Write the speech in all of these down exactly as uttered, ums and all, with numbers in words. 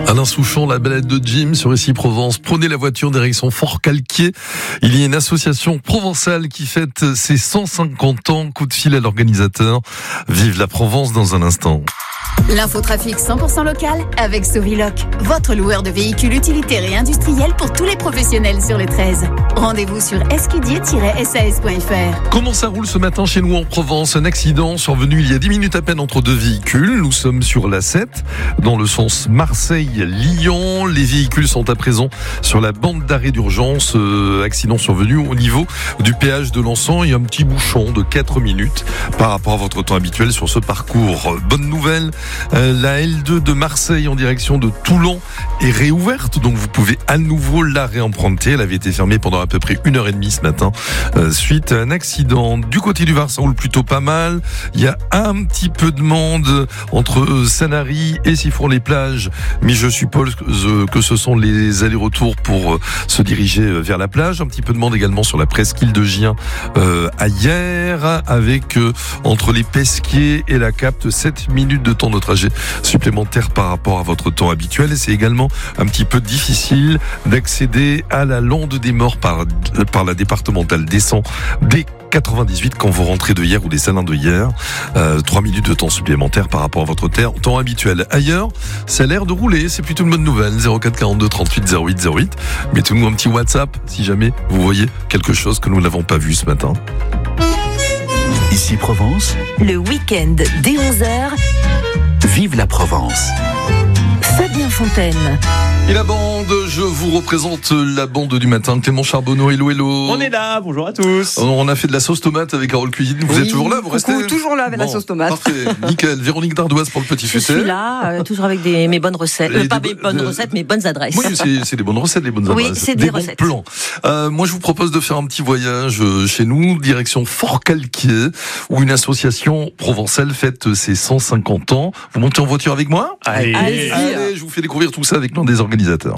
Alain Souchon, la balade de Jim sur Ici Provence. Prenez la voiture direction Forcalquier. Il y a une association provençale qui fête ses cent cinquante ans. Coup de fil à l'organisateur. Vive la Provence dans un instant. L'infotrafic cent pour cent local avec Soviloc, votre loueur de véhicules utilitaires et industriels pour tous les professionnels sur le treize. Rendez-vous sur escudier tiret s a s point f r. Comment ça roule ce matin chez nous en Provence? Un accident survenu il y a dix minutes à peine entre deux véhicules. Nous sommes sur l'A sept, dans le sens Marseille-Lyon. Les véhicules sont à présent sur la bande d'arrêt d'urgence. Euh, accident survenu au niveau du péage de Lançon. Il y a un petit bouchon de quatre minutes par rapport à votre temps habituel sur ce parcours. Bonne nouvelle. Euh, la L deux de Marseille en direction de Toulon est réouverte, donc vous pouvez à nouveau la réemprunter. Elle avait été fermée pendant à peu près une heure et demie ce matin euh, suite à un accident. Du côté du Var, ça roule plutôt pas mal. Il y a un petit peu de monde entre euh, Sanary et Sifour-les-Plages, mais je suppose euh, que ce sont les allers-retours pour euh, se diriger euh, vers la plage. Un petit peu de monde également sur la presqu'île de Gien euh, à hier, avec euh, entre les Pesquiers et la Capte sept minutes de temps de trajet supplémentaire par rapport à votre temps habituel. Et c'est également un petit peu difficile d'accéder à la Londe des Morts par, par la départementale d'Esson des quatre-vingt-dix-huit quand vous rentrez de hier ou des Salins de hier. Euh, trois minutes de temps supplémentaire par rapport à votre temps habituel. Ailleurs, ça a l'air de rouler. C'est plutôt une bonne nouvelle. zéro quatre quarante-deux trente-huit zéro huit zéro huit. Mettez-nous un petit WhatsApp si jamais vous voyez quelque chose que nous n'avons pas vu ce matin. Ici Provence, le week-end dès onze heures, vive la Provence. Fabien Fontaine. Et la bande, je vous représente la bande du matin. Clément Charbonneau, hello, hello. On est là, bonjour à tous. On a fait de la sauce tomate avec Carole Cuisine. Vous oui, êtes toujours là, vous coucou, restez toujours là avec bon, la sauce tomate. Parfait, nickel. Véronique Dardoise pour le petit futé. Je suis là, euh, toujours avec des, mes bonnes recettes. Euh, pas mes bonnes euh, recettes, mes bonnes adresses. Oui, c'est, c'est des bonnes recettes, les bonnes oui, adresses. Oui, c'est des, des recettes. Bons plans. Euh, moi, je vous propose de faire un petit voyage chez nous, direction Forcalquier, où une association provençale fête ses cent cinquante ans. Vous montez en voiture avec moi? Allez, Allez, Allez je vous fais découvrir tout ça avec l'un des organisateurs.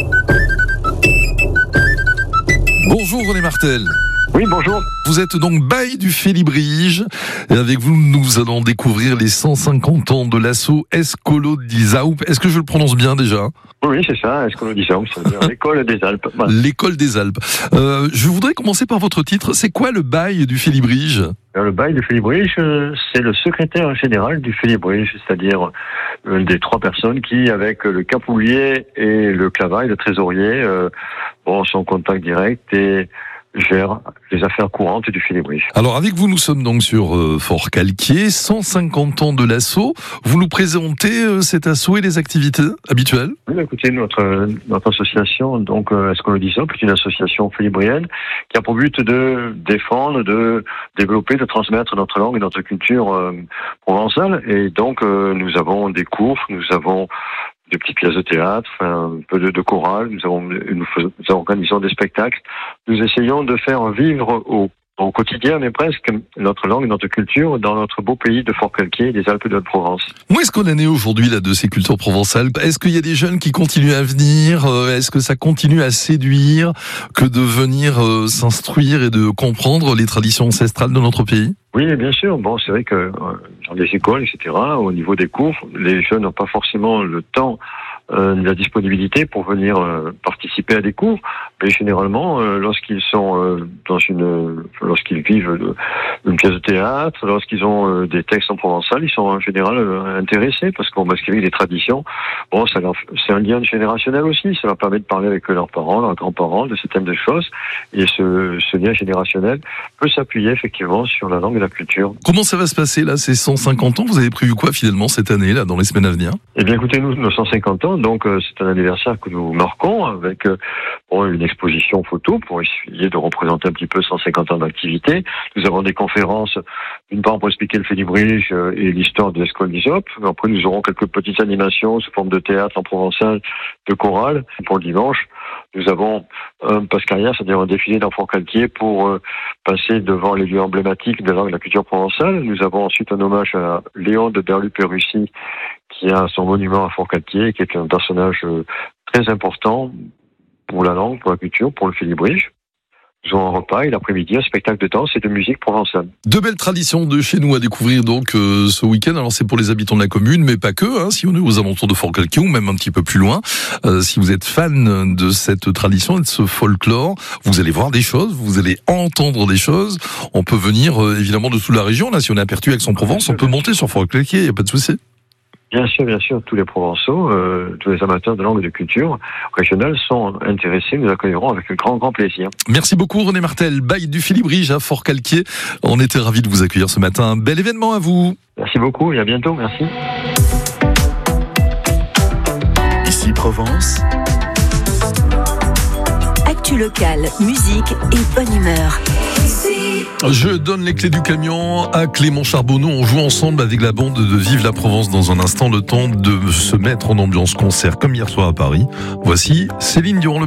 Bonjour René Martel. Oui, bonjour. Vous êtes donc bail du Félibrige et avec vous, nous allons découvrir les cent cinquante ans de l'asso Escolo des Alpes. Est-ce que je le prononce bien déjà? Oui, c'est ça, Escolo des Alpes, c'est-à-dire l'école des Alpes. Voilà. L'école des Alpes. Euh, je voudrais commencer par votre titre. C'est quoi le bail du Félibrige? Le bail du Félibrige, c'est le secrétaire général du Félibrige, c'est-à-dire une des trois personnes qui, avec le capoulier et le clavaille, le trésorier, euh, bon, sont en contact direct et gère les affaires courantes du Félibrige. Alors avec vous, nous sommes donc sur euh, Forcalquier, cent cinquante ans de l'asso. Vous nous présentez euh, cet asso et les activités habituelles? Oui, écoutez, notre notre association, donc euh, Escolo des Alpes, est une association félibrienne qui a pour but de défendre, de développer, de transmettre notre langue et notre culture euh, provençale. Et donc euh, nous avons des cours, nous avons des petites pièces de théâtre, enfin, un peu de, de chorale, nous avons, nous, faisons, nous organisons des spectacles. Nous essayons de faire vivre au, au quotidien, mais presque, notre langue et notre culture dans notre beau pays de Forcalquier et des Alpes de Haute-Provence. Où est-ce qu'on en est aujourd'hui, là, de ces cultures provençales? Est-ce qu'il y a des jeunes qui continuent à venir? Est-ce que ça continue à séduire que de venir euh, s'instruire et de comprendre les traditions ancestrales de notre pays? Oui, bien sûr. Bon, c'est vrai que euh, dans les écoles, et cetera, au niveau des cours, les jeunes n'ont pas forcément le temps, euh, la disponibilité pour venir euh, participer à des cours. Mais généralement, euh, lorsqu'ils sont euh, dans une, lorsqu'ils vivent de, une pièce de théâtre, lorsqu'ils ont euh, des textes en provençal, ils sont en général euh, intéressés parce qu'on masquerie des traditions. Bon, ça leur, c'est un lien générationnel aussi. Ça leur permet de parler avec leurs parents, leurs grands-parents de certaines des choses. Et ce, ce lien générationnel peut s'appuyer effectivement sur la langue et la culture. Comment ça va se passer là, ces cent cinquante ans? Vous avez prévu quoi finalement cette année là, dans les semaines à venir? Eh bien, écoutez, nous, nos cent cinquante ans, donc euh, c'est un anniversaire que nous marquons avec euh, bon, une exposition photo pour essayer de représenter un petit peu cent cinquante ans d'activité. Nous avons des conférences, d'une part pour expliquer le Félibrige euh, et l'histoire de l'Escole des Alpes. Après, nous aurons quelques petites animations sous forme de théâtre en provençal, de chorale pour le dimanche. Nous avons un passe-carrière, c'est-à-dire un défilé dans Forcalquier pour euh, passer devant les lieux emblématiques de la langue et de la culture provençale. Nous avons ensuite un hommage à Léon de Berlu-Pérussy qui a son monument à Forcalquier, qui est un personnage euh, très important pour la langue, pour la culture, pour le Félibrige. Ils ont un repas et l'après-midi un spectacle de danse et de musique provençale. De belles traditions de chez nous à découvrir donc euh, ce week-end. Alors c'est pour les habitants de la commune, mais pas que. Hein, si on est aux alentours de Forcalquier ou même un petit peu plus loin, euh, si vous êtes fan de cette tradition et de ce folklore, vous allez voir des choses, vous allez entendre des choses. On peut venir euh, évidemment de toute la région. Là, si on est à Pertuis, Aix-en-Provence, on peut monter sur Forcalquier, il n'y a pas de souci. Bien sûr, bien sûr, tous les Provençaux, euh, tous les amateurs de langue et de culture régionale sont intéressés. Nous accueillerons avec un grand, grand plaisir. Merci beaucoup René Martel, bail du Philibrige à Forcalquier. On était ravis de vous accueillir ce matin. Bel événement à vous. Merci beaucoup et à bientôt. Merci. Ici Provence. Actu locale, musique et bonne humeur. Je donne les clés du camion à Clément Charbonneau. On joue ensemble avec la bande de Vive la Provence dans un instant, le temps de se mettre en ambiance concert comme hier soir à Paris. Voici Céline Dion. Le